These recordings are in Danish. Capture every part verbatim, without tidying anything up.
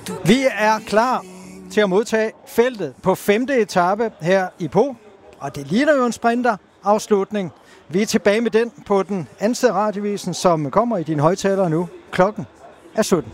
Vi er klar til at modtage feltet på femte etape her i Po, og det ligner jo en sprinterafslutning. Vi er tilbage med den på den anden side af radiovisen, som kommer i dine højtalere nu. Klokken er sytten.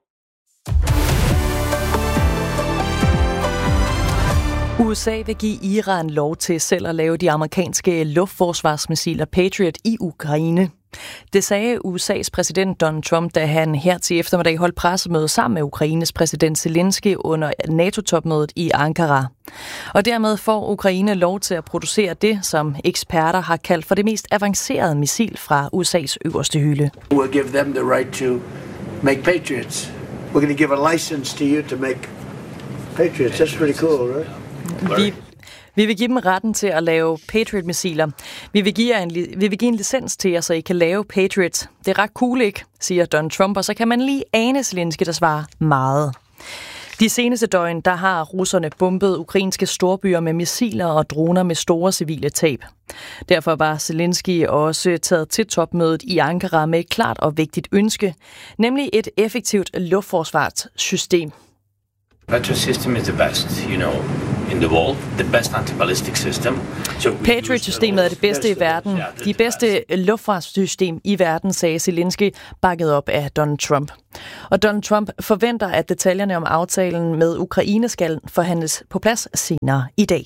U S A vil give Iran lov til selv at lave de amerikanske luftforsvarsmissiler Patriot i Ukraine. Det sagde U S A's præsident Donald Trump, da han her til eftermiddag holdt pressemøde sammen med Ukraines præsident Zelensky under NATO-topmødet i Ankara. Og dermed får Ukraine lov til at producere det, som eksperter har kaldt for det mest avancerede missil fra U S A's øverste hylde. We'll give them the right to make Patriots. We're going to give a license to you to make Patriots. That's pretty cool, right? Vi, vi vil give dem retten til at lave Patriot-missiler. Vi vil give jer en, vi vil give en licens til jer, så I kan lave Patriots. Det er ret cool, ikke? Siger Donald Trump, og så kan man lige ane Zelensky, der svarer meget. De seneste døgn, der har russerne bombet ukrainske storbyer med missiler og droner med store civile tab. Derfor var Zelensky også taget til topmødet i Ankara med et klart og vigtigt ønske, nemlig et effektivt luftforsvarssystem. Patriot system is the best, you know, in the world, the best anti-ballistic system. So Patriot-systemet er det bedste i verden. De bedste luftfartssystem i verden, sagde Zelensky, bakket op af Donald Trump. Og Donald Trump forventer, at detaljerne om aftalen med Ukraine skal forhandles på plads senere i dag.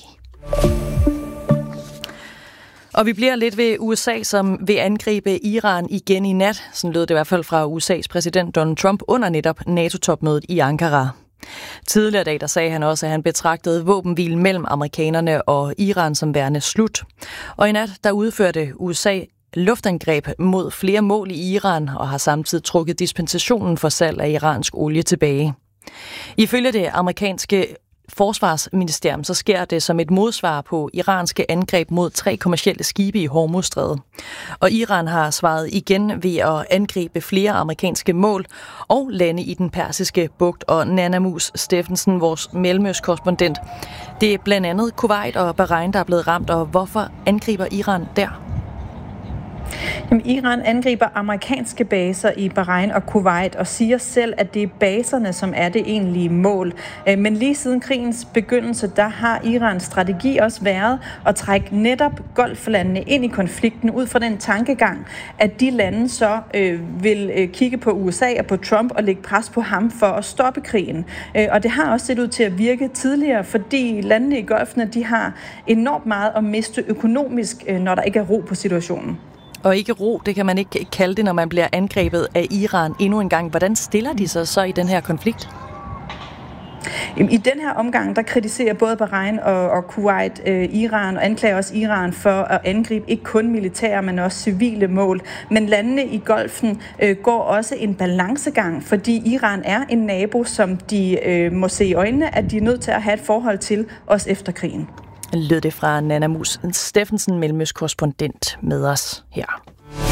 Og vi bliver lidt ved U S A, som vil angribe Iran igen i nat. Sådan lød det i hvert fald fra U S A's præsident Donald Trump under netop NATO-topmødet i Ankara. Tidligere dag der sagde han også, at han betragtede våbenhvile mellem amerikanerne og Iran som værende slut. Og i nat der udførte U S A luftangreb mod flere mål i Iran og har samtidig trukket dispensationen for salg af iransk olie tilbage. Ifølge det amerikanske forsvarsministerium, så sker det som et modsvar på iranske angreb mod tre kommercielle skibe i Hormuzstrædet. Og Iran har svaret igen ved at angribe flere amerikanske mål og lande i den persiske bugt. Og Nana Mus Steffensen, vores mellemøstkorrespondent, det er blandt andet Kuwait og Bahrain, der er blevet ramt, og hvorfor angriber Iran der? Jamen, Iran angriber amerikanske baser i Bahrain og Kuwait og siger selv, at det er baserne, som er det egentlige mål. Men lige siden krigens begyndelse, der har Irans strategi også været at trække netop golflandene ind i konflikten ud fra den tankegang, at de lande så øh, vil øh, kigge på U S A og på Trump og lægge pres på ham for at stoppe krigen. Øh, og det har også set ud til at virke tidligere, fordi landene i golfene, de har enormt meget at miste økonomisk, øh, når der ikke er ro på situationen. Og ikke ro, det kan man ikke kalde det, når man bliver angrebet af Iran endnu en gang. Hvordan stiller de sig så i den her konflikt? I den her omgang, der kritiserer både Bahrain og, og Kuwait øh, Iran og anklager også Iran for at angribe ikke kun militære, men også civile mål. Men landene i Golfen øh, går også en balancegang, fordi Iran er en nabo, som de øh, må se i øjnene, at de er nødt til at have et forhold til, også efter krigen. Lød det fra Nana Mus Steffensen, mellemøstkorrespondent med os her.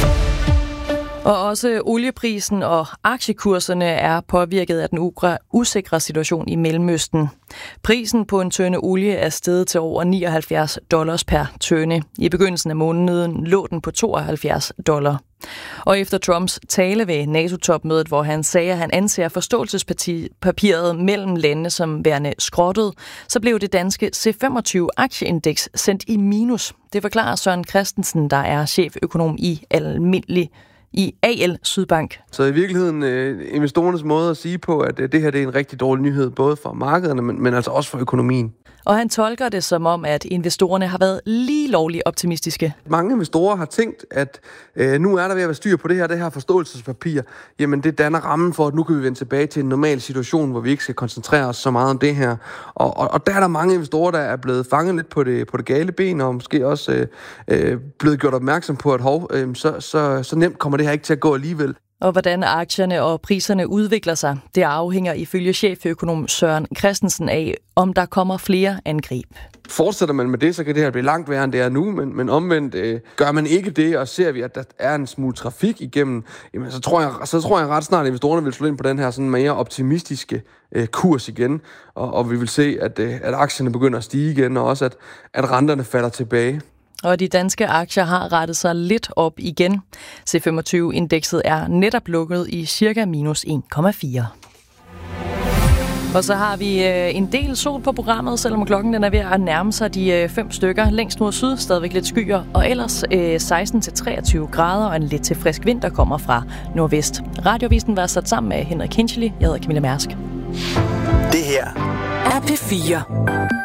Og også olieprisen og aktiekurserne er påvirket af den usikre situation i Mellemøsten. Prisen på en tønde olie er steget til over nioghalvfjerds dollars per tønde. I begyndelsen af måneden lå den på tooghalvfjerds dollar. Og efter Trumps tale ved NATO-topmødet, hvor han sagde, at han anser forståelsespapiret mellem landene som værende skrottet, så blev det danske C femogtyve-aktieindeks sendt i minus. Det forklarer Søren Christensen, der er cheføkonom i Almindelig i A L Sydbank. Så i virkeligheden øh, investorernes måde at sige på, at øh, det her det er en rigtig dårlig nyhed, både for markederne, men, men altså også for økonomien. Og han tolker det som om, at investorerne har været lige lovligt optimistiske. Mange investorer har tænkt, at øh, nu er der ved at være styr på det her, det her forståelsespapir. Jamen det danner rammen for, at nu kan vi vende tilbage til en normal situation, hvor vi ikke skal koncentrere os så meget om det her. Og, og, og der er der mange investorer, der er blevet fanget lidt på det, på det gale ben, og måske også øh, øh, blevet gjort opmærksom på, at hov, øh, så, så, så nemt kommer det her ikke til at gå alligevel. Og hvordan aktierne og priserne udvikler sig, det afhænger ifølge cheføkonom Søren Christensen af, om der kommer flere angreb. Fortsætter man med det, så kan det her blive langt værre, end det er nu, men, men omvendt øh, gør man ikke det, og ser vi, at der er en smule trafik igennem, jamen, så, tror jeg, så tror jeg ret snart, at investorerne vil slå ind på den her sådan mere optimistiske øh, kurs igen, og, og vi vil se, at, øh, at aktierne begynder at stige igen, og også at, at renterne falder tilbage. Og de danske aktier har rettet sig lidt op igen. C femogtyve-indekset er netop lukket i cirka minus en komma fire. Og så har vi øh, en del sol på programmet, selvom klokken den er ved at nærme sig de øh, fem stykker. Længst mod syd stadigvæk lidt skyer, og ellers øh, seksten til treogtyve grader og en lidt til frisk vind, der kommer fra nordvest. Radiovisen var sat sammen med Henrik Hinchely. Jeg hedder Camilla Mærsk. Det her er P fire.